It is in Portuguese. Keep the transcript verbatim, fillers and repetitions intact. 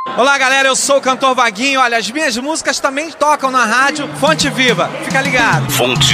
Olá, galera, eu sou o cantor Vaguinho. Olha, as minhas músicas também tocam na rádio Fonte Viva. Fica ligado. Fonte